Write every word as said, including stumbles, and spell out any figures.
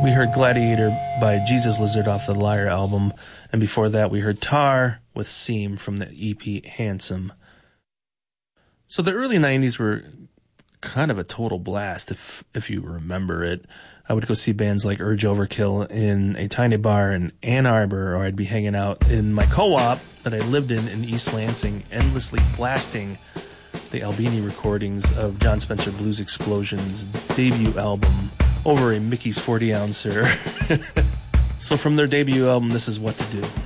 We heard Gladiator by Jesus Lizard off the Liar album, and before that we heard Tar with Seam from the E P Handsome. So the early nineties were kind of a total blast, if if you remember it. I would go see bands like Urge Overkill in a tiny bar in Ann Arbor, or I'd be hanging out in my co-op that I lived in in East Lansing, endlessly blasting the Albini recordings of John Spencer Blues Explosion's debut album over a Mickey's forty ouncer. So from their debut album, this is What to Do.